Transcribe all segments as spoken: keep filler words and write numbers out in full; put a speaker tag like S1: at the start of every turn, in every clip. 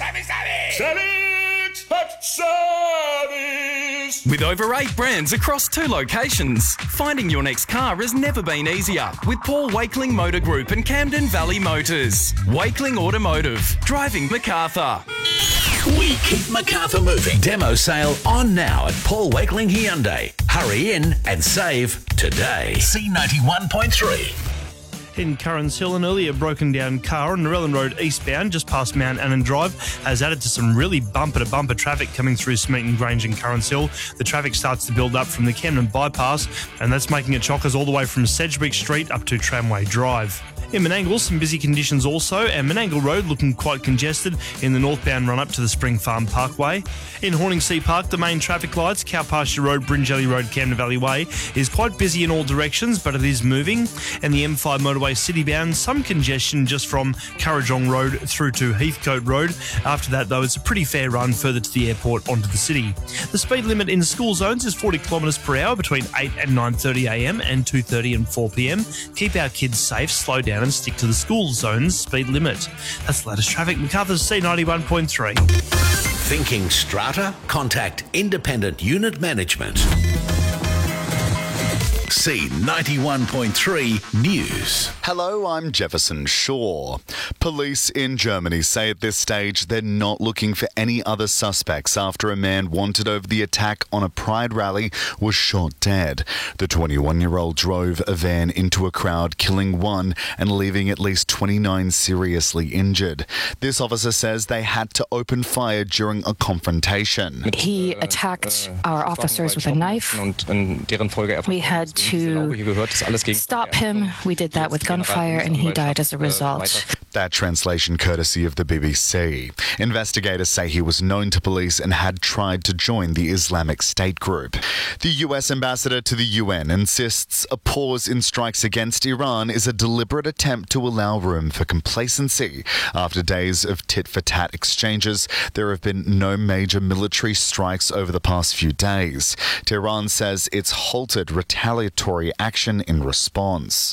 S1: Savage Hot Service!
S2: With over eight brands across two locations, finding your next car has never been easier with Paul Wakeling Motor Group and Camden Valley Motors. Wakeling Automotive, driving MacArthur.
S3: We keep MacArthur moving. Demo sale on now at Paul Wakeling Hyundai. Hurry in and save today. C ninety-one point three.
S4: In Currans Hill, an earlier broken down car on Narellan Road eastbound just past Mount Annan Drive has added to some really bumper-to-bumper traffic coming through Smeaton Grange and Currans Hill. The traffic starts to build up from the Camden bypass, and that's making it chockers all the way from Sedgwick Street up to Tramway Drive. In Menangle, some busy conditions also, and Menangle Road looking quite congested in the northbound run-up to the Spring Farm Parkway. In Horningsea Park, the main traffic lights, Cow Pasture Road, Bringelly Road, Camden Valley Way, is quite busy in all directions, but it is moving. And the M five motorway citybound, some congestion just from Currajong Road through to Heathcote Road. After that, though, it's a pretty fair run further to the airport onto the city. The speed limit in school zones is forty kilometres per hour between eight and nine thirty a m and two thirty and four p m. Keep our kids safe, slow down and stick to the school zone's speed limit. That's the latest traffic. MacArthur's C ninety-one point three.
S3: Thinking strata? Contact Independent Unit Management. C ninety-one point three News.
S5: Hello, I'm Jefferson Shaw. Police in Germany say at this stage they're not looking for any other suspects after a man wanted over the attack on a Pride rally was shot dead. The twenty-one-year-old drove a van into a crowd, killing one and leaving at least twenty-nine seriously injured. This officer says they had to open fire during a confrontation.
S6: He attacked our officers with a knife. We had to stop him. We did that with gunfire, and he died as a result.
S5: That translation courtesy of the B B C. Investigators say he was known to police and had tried to join the Islamic State group. The U S ambassador to the U N insists a pause in strikes against Iran is a deliberate attempt to allow room for complacency. After days of tit-for-tat exchanges, there have been no major military strikes over the past few days. Tehran says it's halted retaliatory action in response.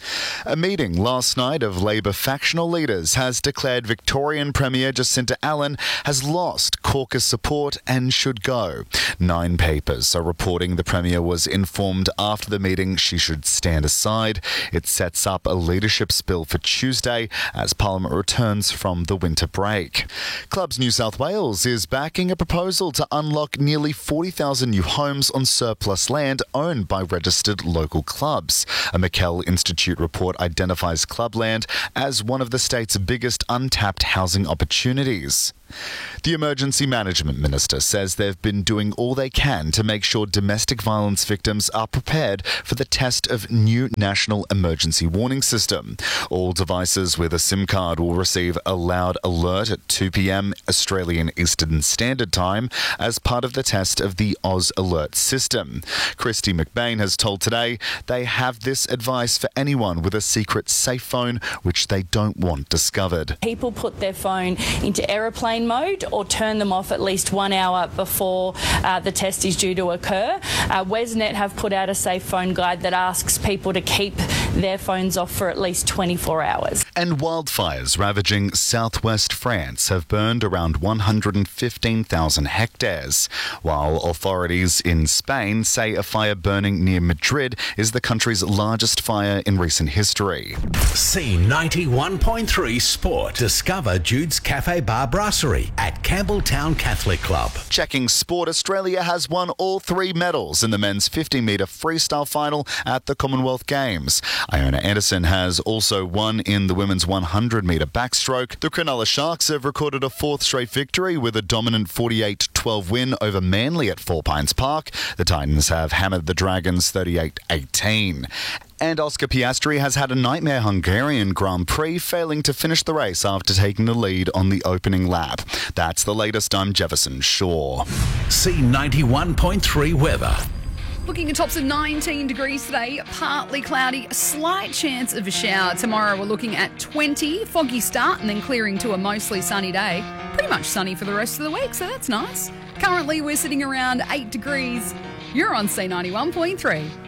S5: A meeting last night of Labor factional leaders has declared Victorian Premier Jacinta Allan has lost caucus support and should go. Nine papers are reporting the Premier was informed after the meeting she should stand aside. It sets up a leadership spill for Tuesday as Parliament returns from the winter break. Clubs New South Wales is backing a proposal to unlock nearly forty thousand new homes on surplus land owned by registered local clubs. A McKell Institute report identifies clubland as one of the state's biggest untapped housing opportunities. The Emergency Management Minister says they've been doing all they can to make sure domestic violence victims are prepared for the test of new National Emergency Warning System. All devices with a SIM card will receive a loud alert at two p m Australian Eastern Standard Time as part of the test of the Oz Alert system. Christy McBain has told Today they have this advice for anyone with a secret safe phone which they don't want discovered.
S7: People put their phone into aeroplane mode or turn them off at least one hour before uh, the test is due to occur. Uh, Wesnet have put out a safe phone guide that asks people to keep their phones off for at least twenty-four hours.
S5: And wildfires ravaging southwest France have burned around one hundred fifteen thousand hectares, while authorities in Spain say a fire burning near Madrid is the country's largest fire in recent history.
S3: C ninety-one point three Sport. Discover Jude's Cafe Bar Brasserie at Campbelltown Catholic Club.
S5: Checking sport, Australia has won all three medals in the men's fifty metre freestyle final at the Commonwealth Games. Iona Anderson has also won in the women's one hundred metre backstroke. The Cronulla Sharks have recorded a fourth straight victory with a dominant forty-eight twelve win over Manly at Four Pines Park. The Titans have hammered the Dragons thirty-eight eighteen. And Oscar Piastri has had a nightmare Hungarian Grand Prix, failing to finish the race after taking the lead on the opening lap. That's the latest. I'm Jefferson Shaw.
S3: C ninety-one point three weather.
S8: Looking at tops of nineteen degrees today, partly cloudy, a slight chance of a shower. Tomorrow we're looking at twenty, foggy start and then clearing to a mostly sunny day. Pretty much sunny for the rest of the week, so that's nice. Currently we're sitting around eight degrees. You're on C ninety-one point three.